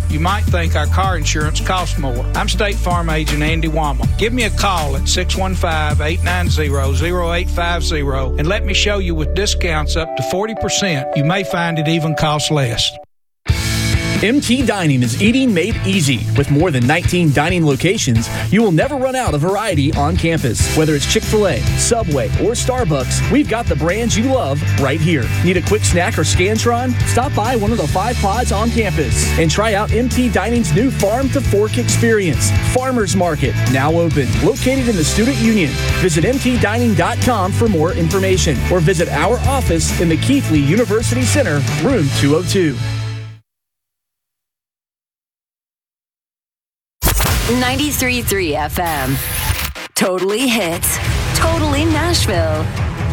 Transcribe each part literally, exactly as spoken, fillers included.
you might think our car insurance costs more. I'm State Farm Agent Andy Wama. Give me a call at six one five, eight nine zero, zero eight five zero and let me show you with discounts up to forty percent. You may find it even costs less. M T Dining is eating made easy. With more than nineteen dining locations, you will never run out of variety on campus. Whether it's Chick-fil-A, Subway, or Starbucks, we've got the brands you love right here. Need a quick snack or Scantron? Stop by one of the five pods on campus and try out M T Dining's new Farm to Fork experience. Farmers Market, now open, located in the Student Union. Visit M T dining dot com for more information or visit our office in the Keithley University Center, room two oh two. ninety-three point three F M. Totally hits. Totally Nashville.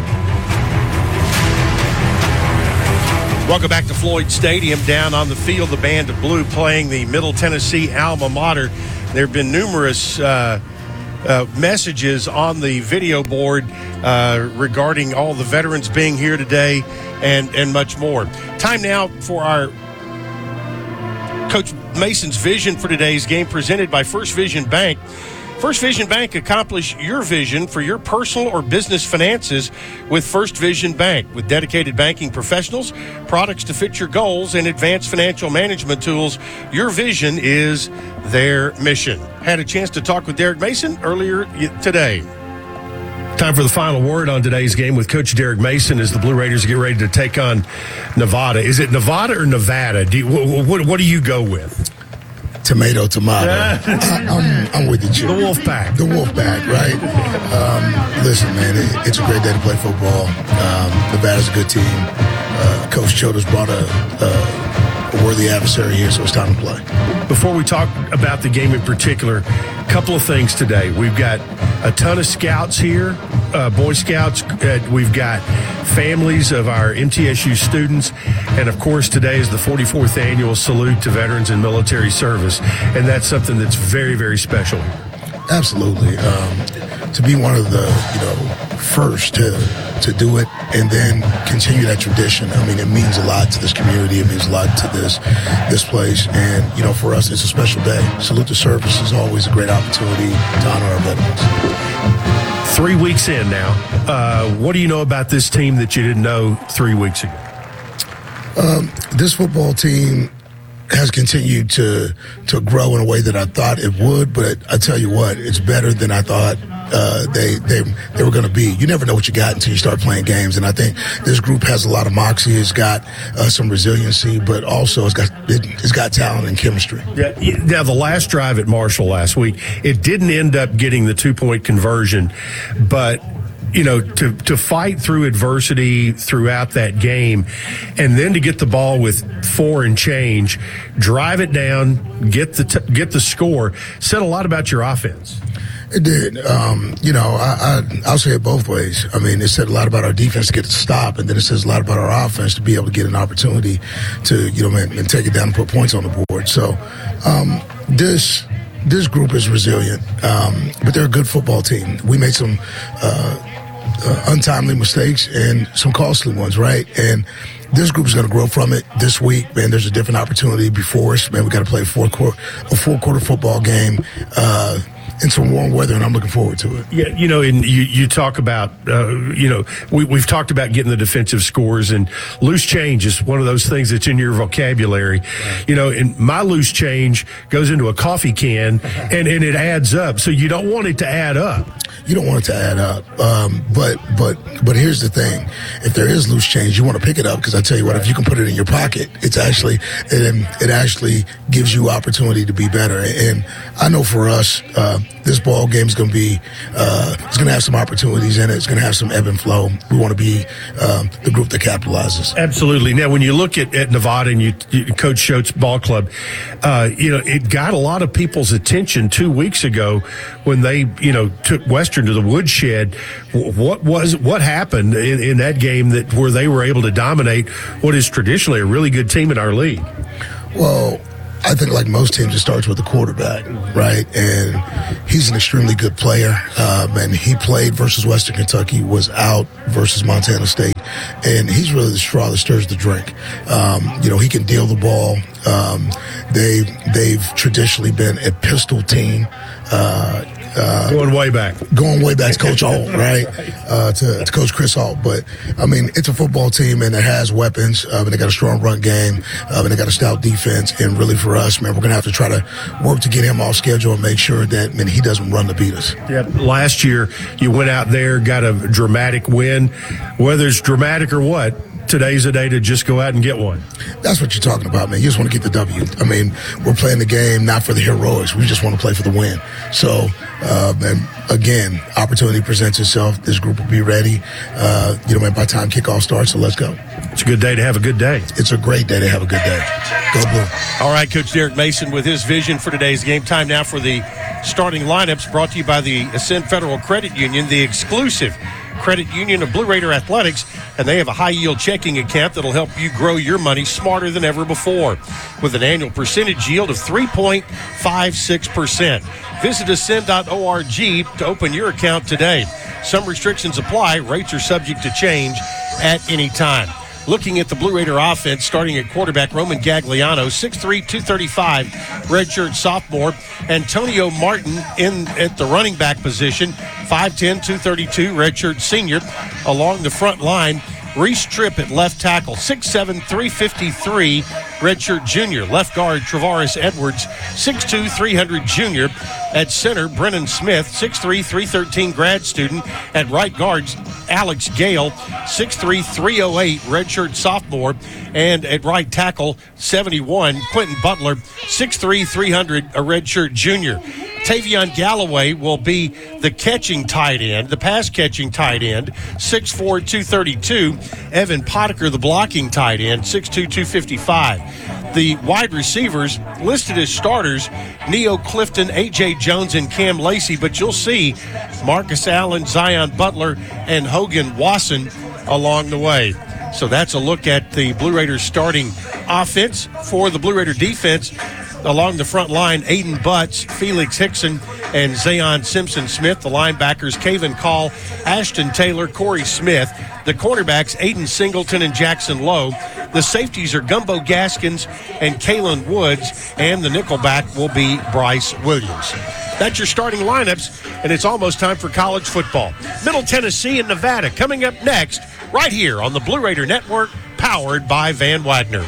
Welcome back to Floyd Stadium. Down on the field, the Band of Blue playing the Middle Tennessee alma mater. There have been numerous uh, uh, messages on the video board uh, regarding all the veterans being here today and, and much more. Time now for our Coach Mason's vision for today's game, presented by First Vision Bank. First Vision Bank, accomplish your vision for your personal or business finances with First Vision Bank. With dedicated banking professionals, products to fit your goals, and advanced financial management tools, your vision is their mission. Had a chance to talk with Derek Mason earlier today. Time for the final word on today's game with Coach Derek Mason as the Blue Raiders get ready to take on Nevada. Is it Nevada or Nevada? Do you, what, what, what do you go with? Tomato, tomato. I, I'm, I'm with you. The Wolfpack. The Wolfpack, right? Um, listen, man, it, it's a great day to play football. Um, Nevada's a good team. Uh, Coach Choda's brought a, a, a worthy adversary here, so it's time to play. Before we talk about the game in particular, a couple of things today. We've got a ton of scouts here, uh, Boy Scouts. Uh, we've got families of our M T S U students. And, of course, today is the forty-fourth annual Salute to Veterans in Military Service. And that's something that's very, very special. Absolutely. Um, to be one of the, you know, first to to do it and then continue that tradition, I mean, it means a lot to this community. It means a lot to this this place. And, you know, for us, it's a special day. Salute to Service is always a great opportunity to honor our veterans. Three weeks in now. Uh, what do you know about this team that you didn't know three weeks ago? Um, this football team has continued to to grow in a way that I thought it would, but I tell you what, it's better than I thought uh, they they they were going to be. You never know what you got until you start playing games, and I think this group has a lot of moxie. It's got uh, some resiliency, but also it's got it, it's got talent and chemistry. Yeah. Now, the last drive at Marshall last week, it didn't end up getting the two point conversion, but you know, to, to fight through adversity throughout that game and then to get the ball with four and change, drive it down, get the t- get the score, said a lot about your offense. It did. Um, you know, I, I, I'll say it both ways. I mean, it said a lot about our defense to get it to stop, and then it says a lot about our offense to be able to get an opportunity to, you know, and, and take it down and put points on the board. So um, this this group is resilient, um, but they're a good football team. We made some uh, uh, untimely mistakes and some costly ones, right? And this group is going to grow from it this week, man. There's a different opportunity before us, man. We got to play a four quarter, a four quarter football game uh, in some warm weather, and I'm looking forward to it. Yeah, you know, and you, you talk about, uh, you know, we, we've talked about getting the defensive scores, and loose change is one of those things that's in your vocabulary. Right. You know, and my loose change goes into a coffee can, and, and it adds up. So you don't want it to add up. You don't want it to add up. Um, but but but here's the thing. If there is loose change, you want to pick it up, because I tell you what, if you can put it in your pocket, it's actually it, it actually gives you opportunity to be better. And I know for us, uh, this ball game is going to be uh, it's going to have some opportunities in it. It's going to have some ebb and flow. We want to be um, the group that capitalizes. Absolutely. Now, when you look at, at Nevada and you, you Coach Schultz ball club, uh, you know, it got a lot of people's attention two weeks ago when they, you know, took Western to the woodshed. What was what happened in, in that game that where they were able to dominate what is traditionally a really good team in our league? Well, I think like most teams, it starts with the quarterback, right? And he's an extremely good player. Um, and he played versus Western Kentucky, was out versus Montana State. And he's really the straw that stirs the drink. Um, you know, he can deal the ball. Um, they, they've traditionally been a pistol team. Uh, Uh, going way back. Going way back to Coach Alt, right? Uh, to, to Coach Chris Alt. But, I mean, it's a football team, and it has weapons, um, and they got a strong run game, um, and they got a stout defense. And really for us, man, we're going to have to try to work to get him off schedule and make sure that, man, he doesn't run to beat us. Yeah, last year you went out there, got a dramatic win. Whether it's dramatic or what, today's a day to just go out and get one. That's what you're talking about, man. You just want to get the W. I mean, we're playing the game not for the heroics. We just want to play for the win. So, uh, and again, opportunity presents itself. This group will be ready, uh, you know, man, by the time kickoff starts, so let's go. It's a good day to have a good day. It's a great day to have a good day. Go Blue. All right, Coach Derek Mason with his vision for today's game. Time now for the starting lineups brought to you by the Ascend Federal Credit Union, the exclusive credit union of Blue Raider Athletics, and they have a high-yield checking account that'll help you grow your money smarter than ever before with an annual percentage yield of three point five six percent. Visit ascend dot org to open your account today. Some restrictions apply. Rates are subject to change at any time. Looking at the Blue Raider offense, starting at quarterback, Roman Gagliano, six three, two thirty-five, redshirt sophomore. Antonio Martin in at the running back position, five ten, two thirty-two, redshirt senior. Along the front line, Reese Tripp at left tackle, six seven, three fifty-three, redshirt junior. Left guard, Travaris Edwards, six two, three hundred, junior. At center, Brennan Smith, six three, three thirteen, grad student. At right guards, Alex Gale, six three, three oh eight, redshirt sophomore. And at right tackle, seventy-one, Quentin Butler, six three, three hundred, a redshirt junior. Tavion Galloway will be the catching tight end, the pass catching tight end, six four, two thirty-two. Evan Potiker, the blocking tight end, six two, two fifty-five. The wide receivers listed as starters, Neo Clifton, A J Jones, and Cam Lacey, but you'll see Marcus Allen, Zion Butler, and Hogan Wasson along the way. So that's a look at the Blue Raiders starting offense. For the Blue Raider defense, along the front line, Aiden Butts, Felix Hickson, and Zayon Simpson-Smith. The linebackers, Kaven Call, Ashton Taylor, Corey Smith. The cornerbacks, Aiden Singleton and Jackson Lowe. The safeties are Gumbo Gaskins and Kalen Woods. And the nickelback will be Bryce Williams. That's your starting lineups, and it's almost time for college football. Middle Tennessee and Nevada coming up next, right here on the Blue Raider Network, powered by Van Wagner.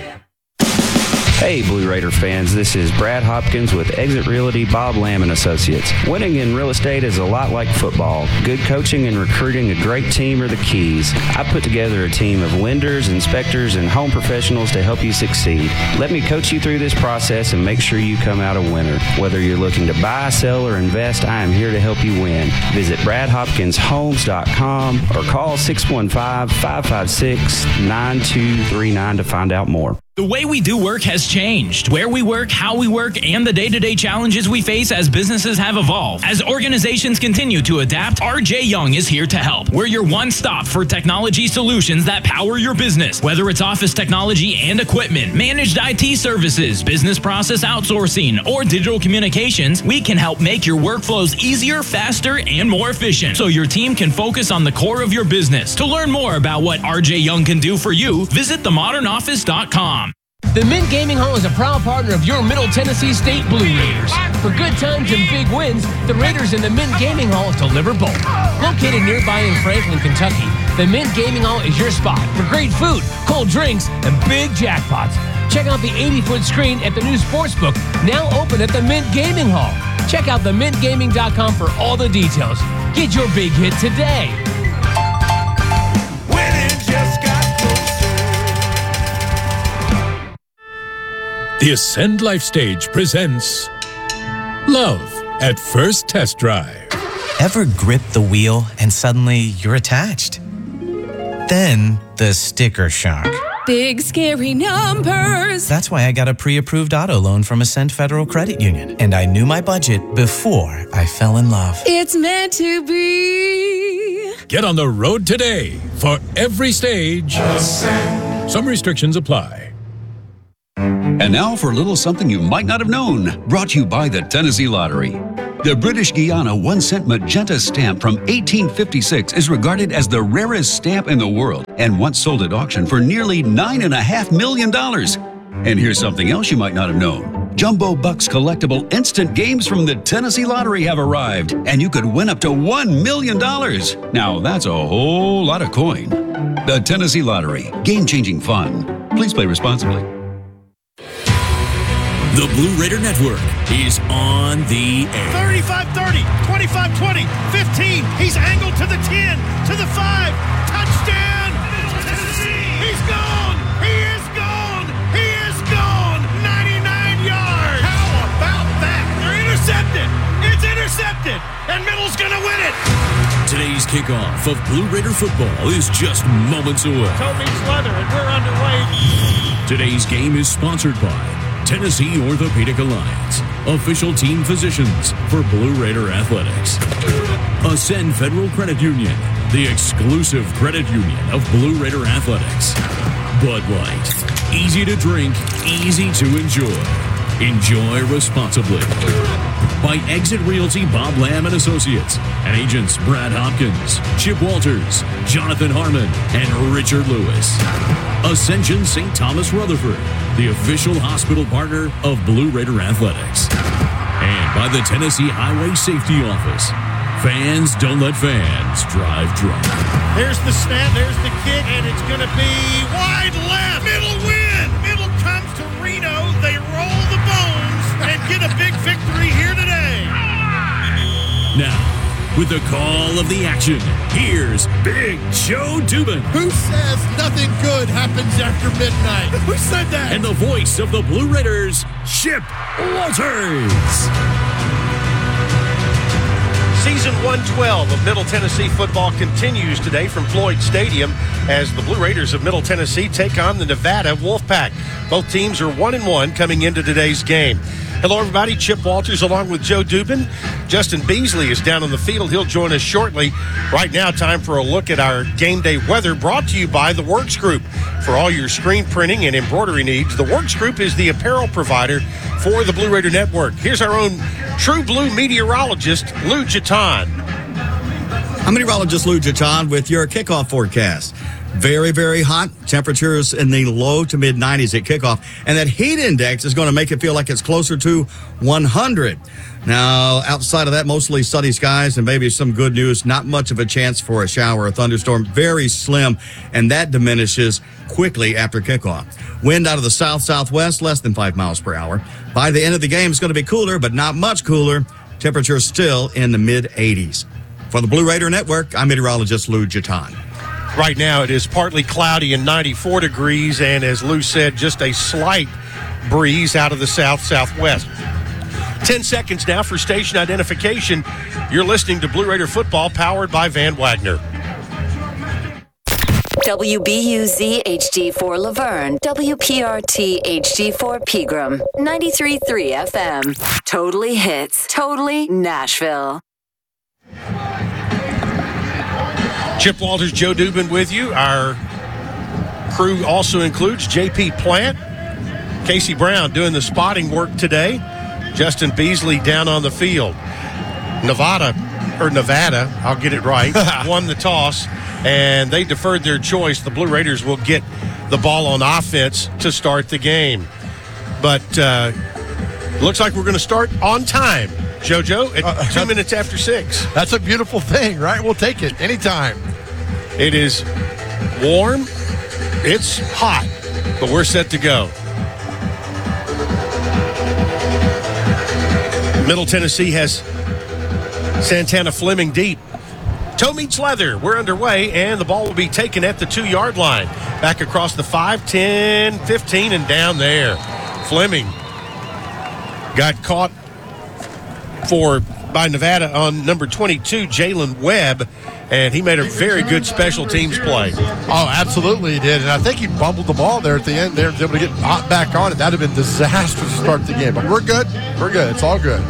Hey, Blue Raider fans, this is Brad Hopkins with Exit Realty Bob Lamb and Associates. Winning in real estate is a lot like football. Good coaching and recruiting a great team are the keys. I put together a team of lenders, inspectors, and home professionals to help you succeed. Let me coach you through this process and make sure you come out a winner. Whether you're looking to buy, sell, or invest, I am here to help you win. Visit brad hopkins homes dot com or call six one five, five five six, nine two three nine to find out more. The way we do work has changed. Where we work, how we work, and the day-to-day challenges we face as businesses have evolved. As organizations continue to adapt, R J Young is here to help. We're your one-stop for technology solutions that power your business. Whether it's office technology and equipment, managed I T services, business process outsourcing, or digital communications, we can help make your workflows easier, faster, and more efficient so your team can focus on the core of your business. To learn more about what R J Young can do for you, visit the modern office dot com. The Mint Gaming Hall is a proud partner of your Middle Tennessee State Blue Raiders. For good times and big wins, the Raiders in the Mint Gaming Hall deliver both. Located nearby in Franklin, Kentucky, the Mint Gaming Hall is your spot for great food, cold drinks, and big jackpots. Check out the eighty-foot screen at the new sportsbook, now open at the Mint Gaming Hall. Check out the mint gaming dot com for all the details. Get your big hit today. The Ascend Life Stage presents Love at First Test Drive. Ever grip the wheel and suddenly you're attached? Then the sticker shock. Big scary numbers. That's why I got a pre-approved auto loan from Ascend Federal Credit Union. And I knew my budget before I fell in love. It's meant to be. Get on the road today for every stage. Ascend. Some restrictions apply. And now for a little something you might not have known, brought to you by the Tennessee Lottery. The British Guiana one-cent magenta stamp from eighteen fifty-six is regarded as the rarest stamp in the world and once sold at auction for nearly nine point five million dollars. And here's something else you might not have known. Jumbo Bucks collectible instant games from the Tennessee Lottery have arrived, and you could win up to one million dollars. Now, that's a whole lot of coin. The Tennessee Lottery. Game-changing fun. Please play responsibly. The Blue Raider Network is on the air. thirty-five thirty, twenty-five twenty, fifteen. He's angled to the ten, to the five. Touchdown! He's gone! He is gone! He is gone! ninety-nine yards! How about that? They're intercepted! It's intercepted! And Middle's gonna win it! Today's kickoff of Blue Raider football is just moments away. Toby's leather, and we're underway. Today's game is sponsored by Tennessee Orthopedic Alliance, official team physicians for Blue Raider Athletics. Ascend Federal Credit Union, the exclusive credit union of Blue Raider Athletics. Bud Light, easy to drink, easy to enjoy. Enjoy responsibly. By Exit Realty Bob Lamb and Associates and agents Brad Hopkins, Chip Walters, Jonathan Harmon, and Richard Lewis. Ascension Saint Thomas Rutherford, the official hospital partner of Blue Raider Athletics. And by the Tennessee Highway Safety Office. Fans don't let fans drive drunk. There's the snap, there's the kick, and it's going to be wide left. Middle win. Middle comes to Reno. They roll the bones and get a big victory here today. Now, with the call of the action, here's Big Joe Dubin. Who says nothing good happens after midnight? Who said that? And the voice of the Blue Raiders, Chip Walters. Season one twelve of Middle Tennessee football continues today from Floyd Stadium as the Blue Raiders of Middle Tennessee take on the Nevada Wolfpack. Both teams are one and one coming into today's game. Hello, everybody. Chip Walters along with Joe Dubin. Justin Beasley is down on the field. He'll join us shortly. Right now, time for a look at our game day weather brought to you by The Works Group. For all your screen printing and embroidery needs, The Works Group is the apparel provider for the Blue Raider Network. Here's our own True Blue meteorologist, Lou Jaton. I'm meteorologist Lou Jaton with your kickoff forecast. Very, very hot. Temperatures in the low to mid nineties at kickoff. And that heat index is going to make it feel like it's closer to one hundred. Now, outside of that, mostly sunny skies and maybe some good news. Not much of a chance for a shower or thunderstorm. Very slim. And that diminishes quickly after kickoff. Wind out of the south-southwest, less than five miles per hour. By the end of the game, it's going to be cooler, but not much cooler. Temperatures still in the mid eighties. For the Blue Raider Network, I'm meteorologist Lou Jaton. Right now, it is partly cloudy and ninety-four degrees, and as Lou said, just a slight breeze out of the south-southwest. Ten seconds now for station identification. You're listening to Blue Raider football, powered by Van Wagner. W B U Z H D four Laverne, W P R T H D four Pegram, ninety-three point three F M. Totally hits, totally Nashville. Chip Walters, Joe Dubin with you. Our crew also includes J P Plant, Casey Brown doing the spotting work today, Justin Beasley down on the field. Nevada, or Nevada, I'll get it right, won the toss, and they deferred their choice. The Blue Raiders will get the ball on offense to start the game. But uh, looks like we're going to start on time. JoJo, at uh, two minutes after six. That's a beautiful thing, right? We'll take it anytime. It is warm. It's hot, but we're set to go. Middle Tennessee has Santana Fleming deep. Toe meets leather. We're underway, and the ball will be taken at the two-yard line. Back across the five, ten, fifteen, and down there. Fleming got caught for by Nevada on number twenty-two, Jalen Webb, and he made a very good special teams play. Oh, absolutely he did, and I think he bumbled the ball there at the end there, able to get hot back on it. That would have been disastrous to start the game, but we're good. We're good. It's all good.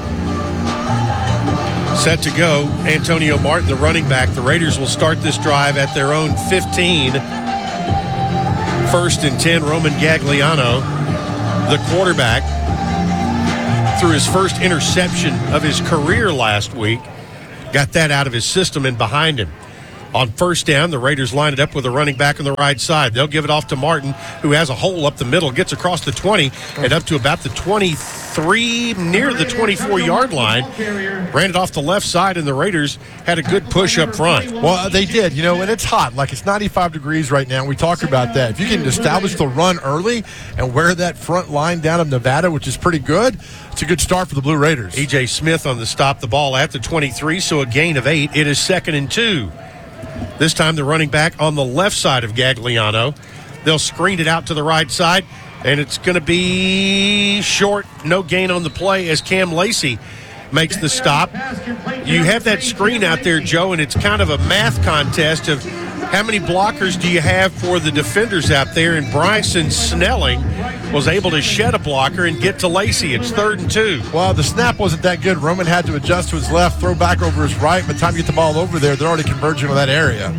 Set to go, Antonio Martin, the running back. The Raiders will start this drive at their own fifteen. First and ten, Roman Gagliano. the quarterback, threw his first interception of his career last week. Got that out of his system and behind him. On first down, the Raiders line it up with a running back on the right side. They'll give it off to Martin, who has a hole up the middle, gets across the twenty and up to about the twenty-three, near the twenty-four-yard line. Ran it off the left side, and the Raiders had a good push up front. Well, they did, you know, and it's hot. Like, it's ninety-five degrees right now. We talk about that. If you can establish the run early and wear that front line down of Nevada, which is pretty good, it's a good start for the Blue Raiders. E J Smith on the stop, the ball at the twenty-three, so a gain of eight. It is second and two. This time the running back on the left side of Gagliano. They'll screen it out to the right side, and it's going to be short. No gain on the play as Cam Lacey makes the stop. You have that screen out there, Joe, and it's kind of a math contest of how many blockers do you have for the defenders out there, and Bryson Snelling was able to shed a blocker and get to Lacey. It's third and two. Well, the snap wasn't that good. Roman had to adjust to his left, throw back over his right. By the time you get the ball over there, they're already converging on that area.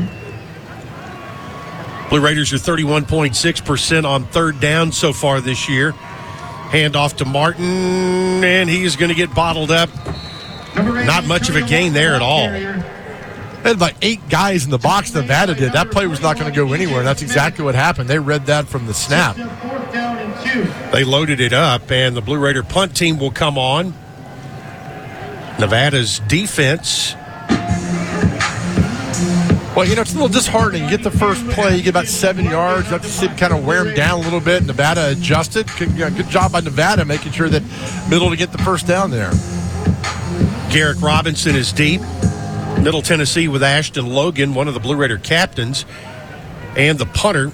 Blue Raiders are thirty-one point six percent on third down so far this year. Hand off to Martin, and he's going to get bottled up. Not much of a gain there at all. They had like eight guys in the box. Nevada did. That play was not going to go anywhere, and that's exactly what happened. They read that from the snap. They loaded it up, and the Blue Raider punt team will come on. Nevada's defense. Well, you know, it's a little disheartening. You get the first play, you get about seven yards. You have to sit, kind of wear them down a little bit. Nevada adjusted. Good, you know, good job by Nevada making sure that Middle to get the first down there. Garrick Robinson is deep. Middle Tennessee with Ashton Logan, one of the Blue Raider captains, and the punter.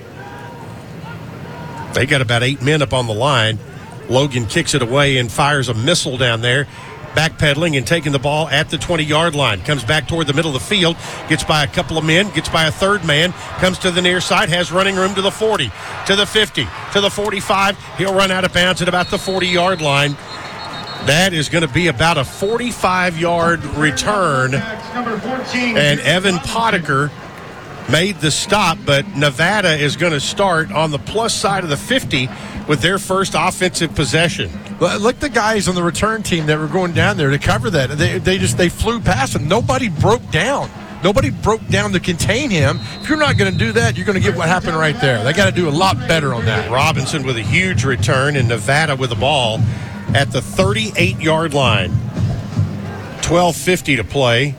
They got about eight men up on the line. Logan kicks it away and fires a missile down there. Backpedaling and taking the ball at the twenty-yard line. Comes back toward the middle of the field. Gets by a couple of men. Gets by a third man. Comes to the near side. Has running room to the forty. To the fifty. To the forty-five. He'll run out of bounds at about the forty-yard line. That is going to be about a forty-five-yard return. And Evan Potiker made the stop, but Nevada is going to start on the plus side of the fifty with their first offensive possession. But look, the guys on the return team that were going down there to cover that. They, they just they flew past him. Nobody broke down. Nobody broke down to contain him. If you're not going to do that, you're going to get what happened right there. They got to do a lot better on that. Robinson with a huge return, and Nevada with the ball at the thirty-eight-yard line. twelve fifty to play.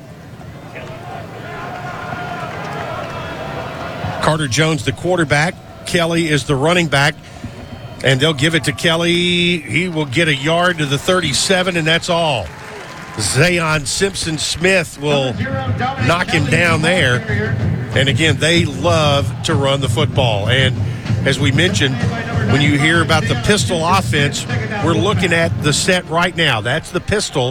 Carter Jones, the quarterback. Kelly is the running back. And they'll give it to Kelly. He will get a yard to the thirty-seven, and that's all. Zayon Simpson-Smith will knock him down there. And again, they love to run the football. And as we mentioned, when you hear about the pistol offense, we're looking at the set right now. That's the pistol.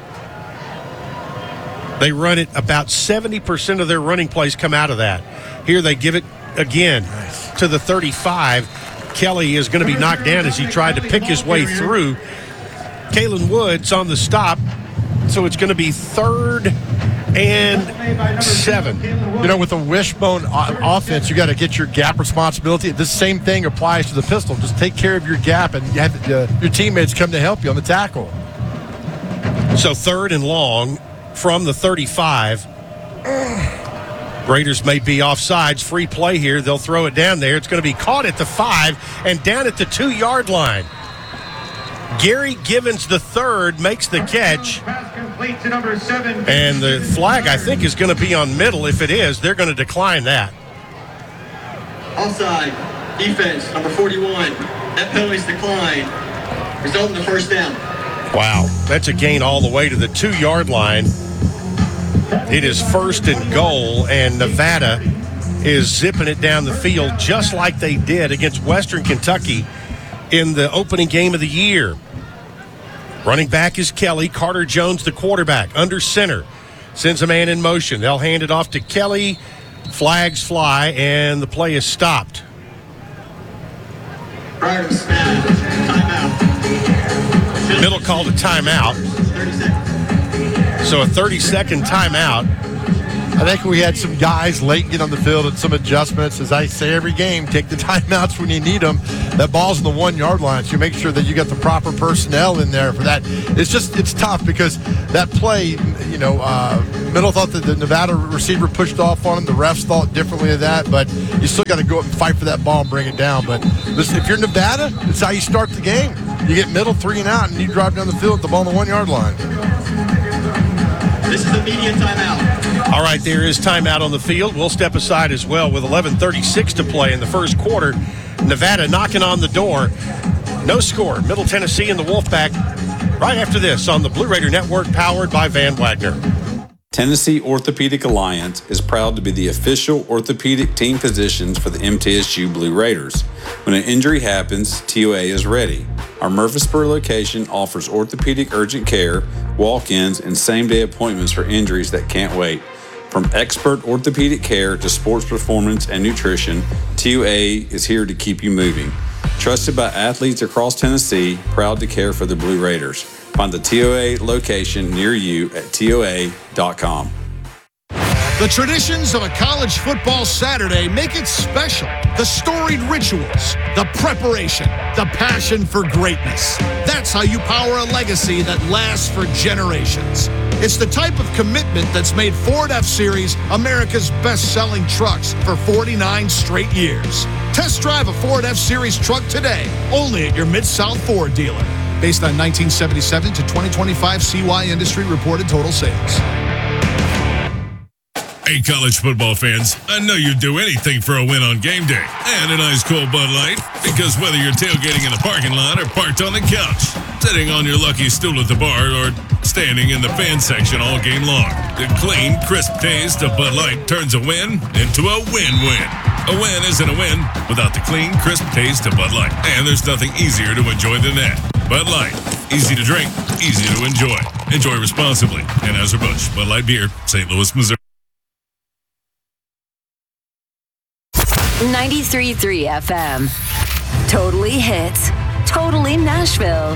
They run it, about seventy percent of their running plays come out of that. Here they give it again to the thirty-five. Kelly is going to be knocked down as he tried to pick his way through. Kalen Woods on the stop, so it's going to be third and seven. You know, with a wishbone offense, you got to get your gap responsibility. The same thing applies to the pistol. Just take care of your gap, and you have to, uh, your teammates come to help you on the tackle. So third and long from the thirty-five. Raiders may be offsides. Free play here. They'll throw it down there. It's going to be caught at the five and down at the two-yard line. Gary Givens the third makes the catch. And the flag, I think, is going to be on middle. If it is, they're going to decline that. Offside. Defense, number forty-one. That penalty's declined. Result in the first down. Wow. That's a gain all the way to the two-yard line. It is first and goal, and Nevada is zipping it down the field just like they did against Western Kentucky in the opening game of the year. Running back is Kelly. Carter Jones, the quarterback, under center. Sends a man in motion. They'll hand it off to Kelly. Flags fly, and the play is stopped. Prior to the snap, timeout. Middle called a timeout. So a thirty-second timeout. I think we had some guys late get on the field and some adjustments. As I say every game, take the timeouts when you need them. that ball's in the one-yard line, so you make sure that you got the proper personnel in there for that. It's just it's tough because that play, you know, uh, Middle thought that the Nevada receiver pushed off on him. The refs thought differently of that, but you still got to go up and fight for that ball and bring it down. But listen, if you're Nevada, it's how you start the game. You get middle, three and out, and you drive down the field with the ball on the one-yard line. This is the media timeout. All right, there is timeout on the field. We'll step aside as well with eleven thirty-six to play in the first quarter. Nevada knocking on the door. No score. Middle Tennessee and the Wolfpack right after this on the Blue Raider Network, powered by Van Wagner. Tennessee Orthopedic Alliance is proud to be the official orthopedic team physicians for the M T S U Blue Raiders. When an injury happens, T O A is ready. Our Murfreesboro location offers orthopedic urgent care, walk-ins, and same-day appointments for injuries that can't wait. From expert orthopedic care to sports performance and nutrition, T O A is here to keep you moving. Trusted by athletes across Tennessee, proud to care for the Blue Raiders. Find the T O A location near you at T O A dot com. The traditions of a college football Saturday make it special. The storied rituals, the preparation, the passion for greatness. That's how you power a legacy that lasts for generations. It's the type of commitment that's made Ford F-Series America's best-selling trucks for forty-nine straight years. Test drive a Ford F-Series truck today, only at your Mid-South Ford dealer. Based on nineteen seventy-seven to twenty twenty-five C Y Industry reported total sales. Hey, college football fans, I know you'd do anything for a win on game day and an ice cold Bud Light, because whether you're tailgating in the parking lot or parked on the couch, sitting on your lucky stool at the bar, or standing in the fan section all game long, the clean, crisp taste of Bud Light turns a win into a win-win. A win isn't a win without the clean, crisp taste of Bud Light, and there's nothing easier to enjoy than that. Bud Light, easy to drink, easy to enjoy. Enjoy responsibly. Anheuser-Busch, Bud Light Beer, Saint Louis, Missouri. ninety-three point three F M. Totally hits. Totally Nashville.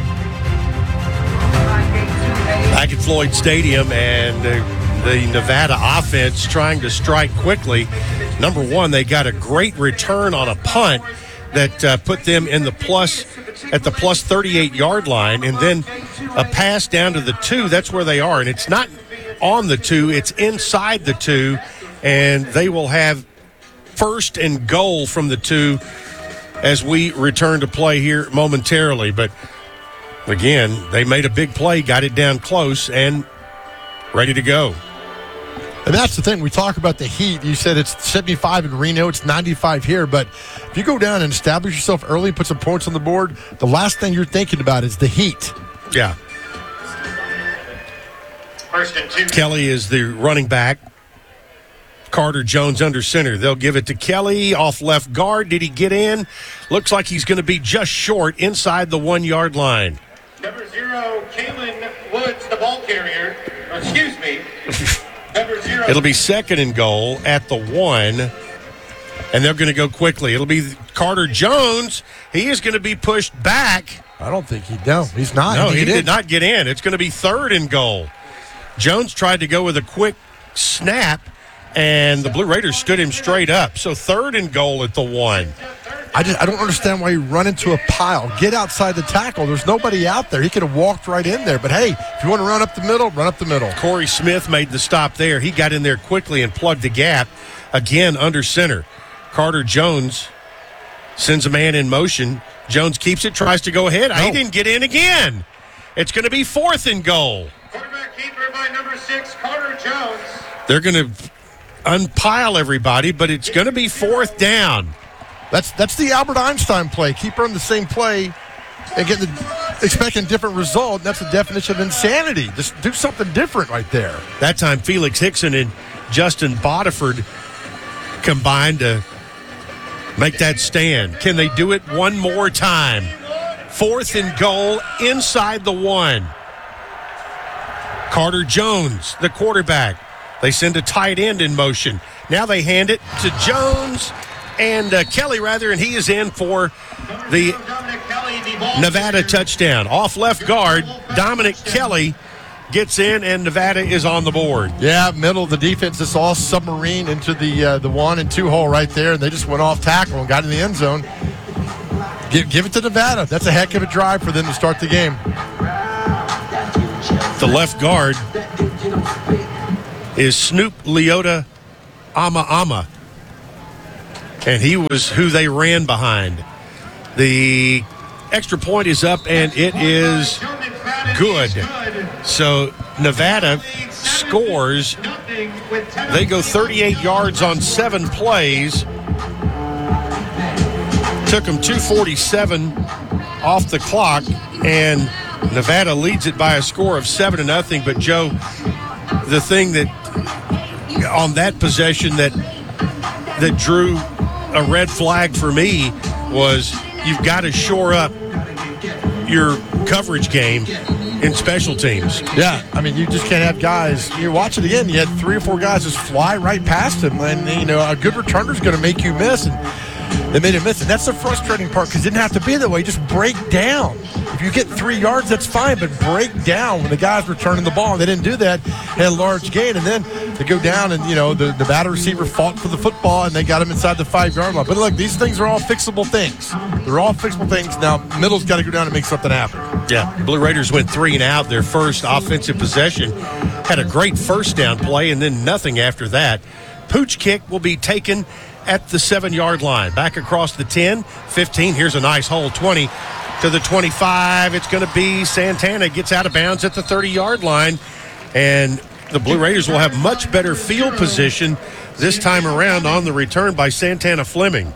Back at Floyd Stadium, and uh, the Nevada offense trying to strike quickly. Number one, they got a great return on a punt that uh, put them in the plus at the plus thirty-eight yard line, and then a pass down to the two. That's where they are, and it's not on the two, it's inside the two, and they will have first and goal from the two as we return to play here momentarily. But again, they made a big play, got it down close, and ready to go. And that's the thing. We talk about the heat. You said it's seventy-five in Reno. It's ninety-five here. But if you go down and establish yourself early, put some points on the board, the last thing you're thinking about is the heat. Yeah. First and two. Kelly is the running back. Carter Jones under center. They'll give it to Kelly off left guard. Did he get in? Looks like he's going to be just short inside the one-yard line. Number zero, Kalen Woods, the ball carrier. Or excuse me. Number zero. It'll be second and goal at the one, and they're going to go quickly. It'll be Carter Jones. He is going to be pushed back. I don't think he no, he's not. No, he, he did did not get in. It's going to be third and goal. Jones tried to go with a quick snap, and the Blue Raiders stood him straight up. So third and goal at the one. I just I don't understand why you run into a pile. Get outside the tackle. There's nobody out there. He could have walked right in there. But, hey, if you want to run up the middle, run up the middle. Corey Smith made the stop there. He got in there quickly and plugged the gap. Again, under center. Carter Jones sends a man in motion. Jones keeps it, tries to go ahead. No. He didn't get in again. It's going to be fourth and goal. Quarterback keeper by number six, Carter Jones. They're going to unpile everybody, but it's going to be fourth down. That's that's the Albert Einstein play. Keep running the same play and get the expecting a different result. That's the definition of insanity. Just do something different right there. That time, Felix Hickson and Justin Bodiford combined to make that stand. Can they do it one more time? Fourth and goal inside the one. Carter Jones, the quarterback. They send a tight end in motion. Now they hand it to Jones. And uh, Kelly, rather, and he is in for the Nevada touchdown. Off left guard, Dominic Kelly gets in, and Nevada is on the board. Yeah, middle of the defense, this all submarine into the uh, the one and two hole right there, and they just went off tackle and got in the end zone. Give, give it to Nevada. That's a heck of a drive for them to start the game. The left guard is Snoop Leota Ama Ama. And he was who they ran behind. The extra point is up, and it is good. So Nevada scores. They go thirty-eight yards on seven plays. Took them two forty-seven off the clock, and Nevada leads it by a score of seven to nothing. But Joe, the thing that on that possession that that drew a red flag for me was you've got to shore up your coverage game in special teams. Yeah, I mean, you just can't have guys. You watch it again, you had three or four guys just fly right past him, and, you know, a good returner is going to make you miss, and they made him miss. And that's the frustrating part, because it didn't have to be that way. Just break down. If you get three yards, that's fine, but break down when the guy's returning the ball. And they didn't do that, had a large gain, and then they go down, and, you know, the, the batter receiver fought for the football, and they got him inside the five-yard line. But, look, these things are all fixable things. They're all fixable things. Now, middle's got to go down and make something happen. Yeah, Blue Raiders went three and out their first offensive possession. Had a great first down play, and then nothing after that. Pooch kick will be taken at the seven-yard line. Back across the ten, fifteen. Here's a nice hole, twenty to the twenty-five. It's going to be Santana gets out of bounds at the thirty-yard line, and the Blue Raiders will have much better field position this time around on the return by Santana Fleming.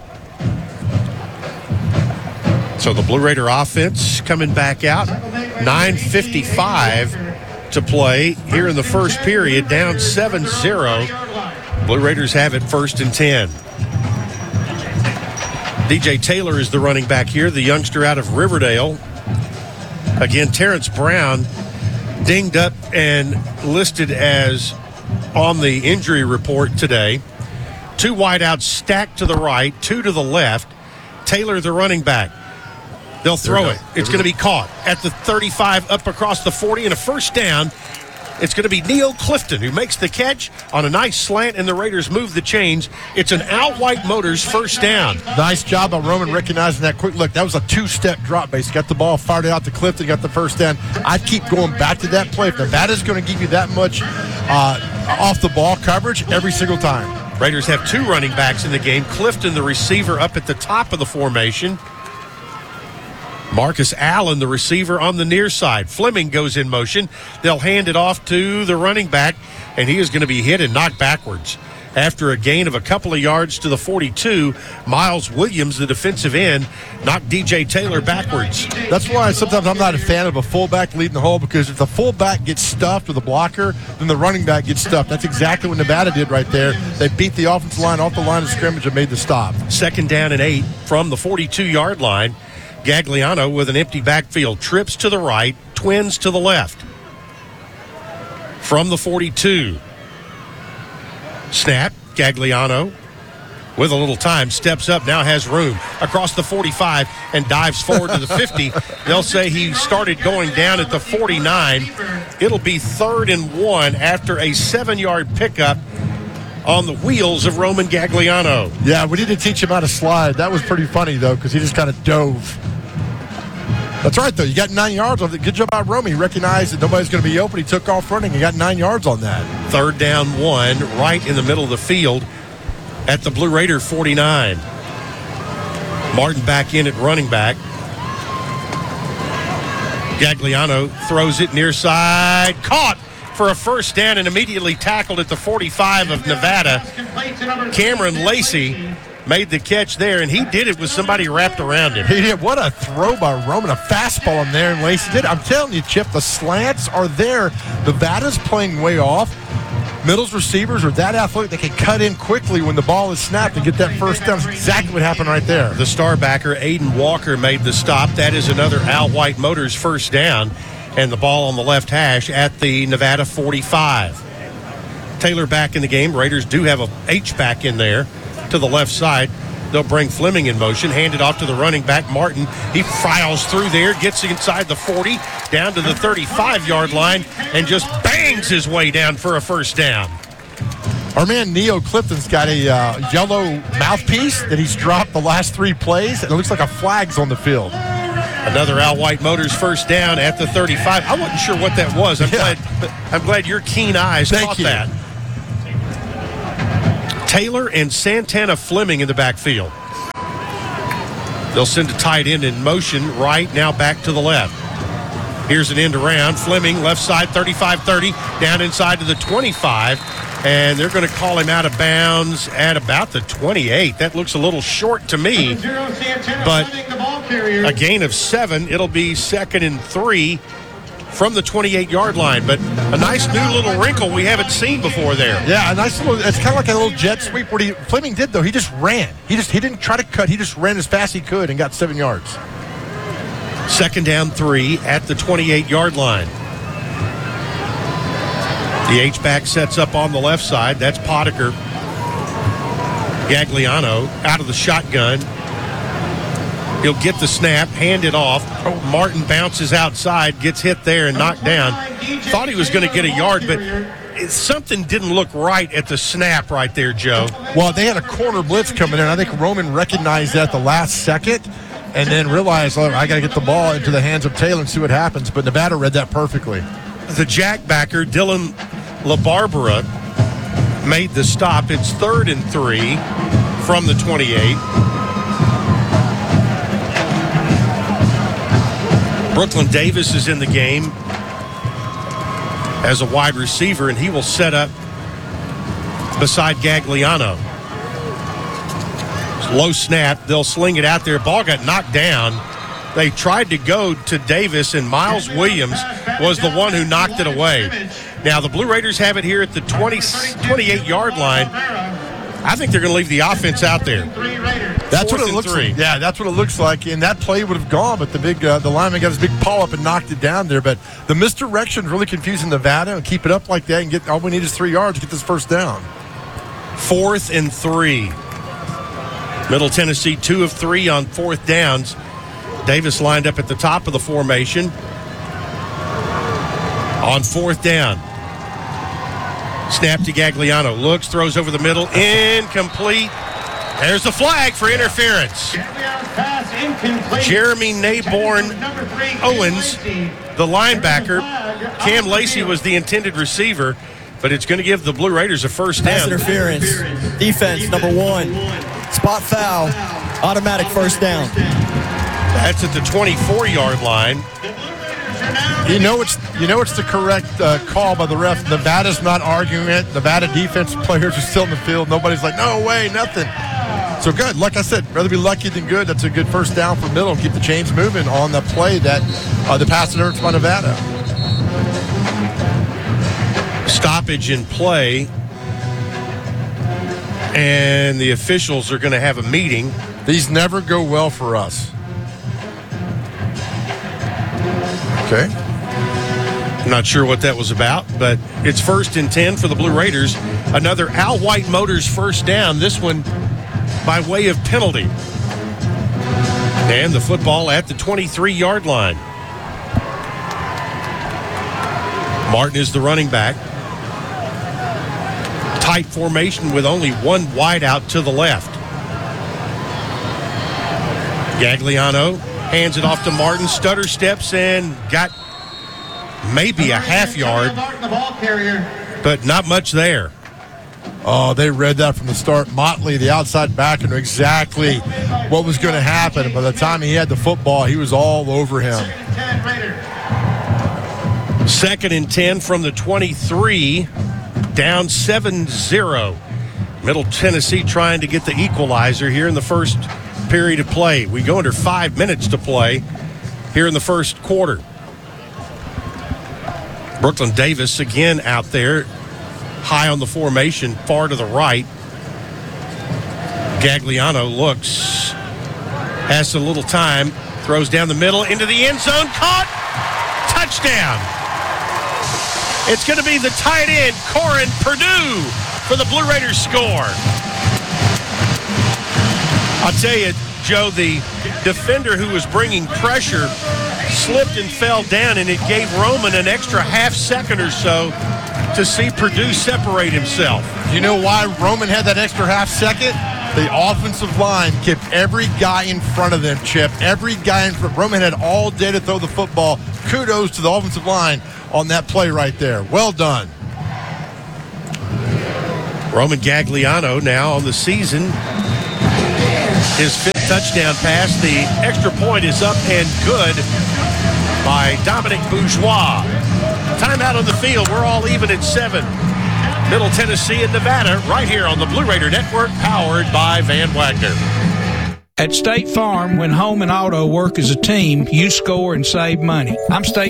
So the Blue Raider offense coming back out. nine fifty-five to play here in the first period, down seven zero. Blue Raiders have it first and ten. D J Taylor is the running back here, the youngster out of Riverdale. Again, Terrence Brown dinged up and listed as on the injury report today. Two wideouts stacked to the right, two to the left. Taylor, the running back. They'll throw it. It's going to be caught at the thirty-five, up across the forty, and a first down. It's going to be Neil Clifton who makes the catch on a nice slant, and the Raiders move the chains. It's an Al White Motors first down. Nice job by Roman recognizing that quick look. That was a two-step drop base. Got the ball, fired it out to Clifton, got the first down. I'd keep going back to that play. If Nevada's going to give you that much uh, off-the-ball coverage every single time. Raiders have two running backs in the game. Clifton, the receiver, up at the top of the formation. Marcus Allen, the receiver, on the near side. Fleming goes in motion. They'll hand it off to the running back, and he is going to be hit and knocked backwards. After a gain of a couple of yards to the forty-two, Miles Williams, the defensive end, knocked D J Taylor backwards. That's why sometimes I'm not a fan of a fullback leading the hole, because if the fullback gets stuffed with a blocker, then the running back gets stuffed. That's exactly what Nevada did right there. They beat the offensive line off the line of scrimmage and made the stop. Second down and eight from the forty-two-yard line. Gagliano with an empty backfield. Trips to the right, twins to the left. From the forty-two. Snap, Gagliano with a little time, steps up, now has room across the forty-five and dives forward to the fifty. They'll say he started going down at the forty-nine. It'll be third and one after a seven-yard pickup on the wheels of Roman Gagliano. Yeah, we need to teach him how to slide. That was pretty funny, though, because he just kind of dove. That's right, though. You got nine yards on it. Good job by Roman. He recognized that nobody's going to be open. He took off running. He got nine yards on that. Third down one, right in the middle of the field at the Blue Raider forty-nine. Martin back in at running back. Gagliano throws it near side. Caught for a first down and immediately tackled at the forty-five of Nevada. Cameron Lacey made the catch there, and he did it with somebody wrapped around him. He did. What a throw by Roman. A fastball in there, and Lacey did. I'm telling you, Chip, the slants are there. Nevada's playing way off. Middle's receivers are that athletic they can cut in quickly when the ball is snapped and get that first down. That's exactly what happened right there. The star backer, Aiden Walker, made the stop. That is another Al White Motors first down, and the ball on the left hash at the Nevada forty-five. Taylor back in the game. Raiders do have a H-back in there to the left side. They'll bring Fleming in motion, hand it off to the running back, Martin. He files through there, gets inside the forty, down to the thirty-five-yard line, and just bangs his way down for a first down. Our man Neo Clifton's got a uh, yellow mouthpiece that he's dropped the last three plays, and it looks like a flag's on the field. Another Al White Motors first down at the thirty-five. I wasn't sure what that was. I'm Yeah. glad. I'm glad your keen eyes Thank caught you. that. Taylor and Santana Fleming in the backfield. They'll send a tight end in motion right now back to the left. Here's an end around. Fleming, left side, thirty-five thirty, down inside to the twenty-five, and they're going to call him out of bounds at about the twenty-eight. That looks a little short to me, but a gain of seven. It'll be second and three from the twenty-eight-yard line, but a nice new little wrinkle we haven't seen before there. Yeah, a nice little. It's kind of like a little jet sweep. What he Fleming did though, he just ran. He just he didn't try to cut. He just ran as fast as he could and got seven yards. Second down three at the twenty-eight-yard line. The H-back sets up on the left side. That's Potiker. Gagliano out of the shotgun. He'll get the snap, hand it off. Martin bounces outside, gets hit there and knocked down. Thought he was going to get a yard, but it, something didn't look right at the snap right there, Joe. Well, they had a corner blitz coming in. I think Roman recognized that at the last second and then realized, oh, I got to get the ball into the hands of Taylor and see what happens. But Nevada read that perfectly. The jackbacker, Dylan LaBarbera, made the stop. It's third and three from the twenty-eight. Brooklyn Davis is in the game as a wide receiver, and he will set up beside Gagliano. Low snap. They'll sling it out there. Ball got knocked down. They tried to go to Davis, and Miles Williams was the one who knocked it away. Now, the Blue Raiders have it here at the twenty, twenty-eight-yard line. I think they're going to leave the offense out there. That's Fourth what it and looks three. like. Yeah, that's what it looks like. And that play would have gone, but the big uh, the lineman got his big paw up and knocked it down there. But the misdirection really confusing Nevada, and keep it up like that and get all we need is three yards to get this first down. Fourth and three. Middle Tennessee, two of three on fourth downs. Davis lined up at the top of the formation. On fourth down. Snap to Gagliano. Looks, throws over the middle. Incomplete. There's the flag for interference. Jeremy Naborn Owens, the linebacker. Cam Lacey was the intended receiver, but it's going to give the Blue Raiders a first Pass down. interference. Defense, number one. Spot foul. Automatic first down. That's at the twenty-four-yard line. You know it's you know it's the correct uh, call by the ref. Nevada's not arguing it. Nevada defensive players are still in the field. Nobody's like, no way, nothing. So good. Like I said, rather be lucky than good. That's a good first down for middle and keep the chains moving on the play that uh, the pass interference by Nevada. Stoppage in play. And the officials are going to have a meeting. These never go well for us. Okay. I'm not sure what that was about, but it's first and ten for the Blue Raiders. Another Al White Motors first down, this one by way of penalty. And the football at the twenty-three-yard line. Martin is the running back. Tight formation with only one wide out to the left. Gagliano hands it off to Martin. Stutter steps and got maybe a half yard, but not much there. Oh, they read that from the start. Motley, the outside backer, knew exactly what was going to happen. By the time he had the football, he was all over him. Second and ten from the twenty-three, down seven zero. Middle Tennessee trying to get the equalizer here in the first period of play. We go under five minutes to play here in the first quarter. Brooklyn Davis again out there, high on the formation, far to the right. Gagliano looks, has a little time, throws down the middle into the end zone, caught, touchdown. It's going to be the tight end, Corin Purdue, for the Blue Raiders score. I'll tell you, Joe, the defender who was bringing pressure slipped and fell down, and it gave Roman an extra half second or so to see Purdue separate himself. You know why Roman had that extra half second? The offensive line kept every guy in front of them, Chip. Every guy in front. Roman had all day to throw the football. Kudos to the offensive line on that play right there. Well done. Roman Gagliano now on the season. His fifth touchdown pass. The extra point is up and good by Dominic Bourgeois. Timeout on the field. We're all even at seven. Middle Tennessee and Nevada right here on the Blue Raider Network, powered by Van Wagner. At State Farm, when home and auto work as a team, you score and save money. I'm State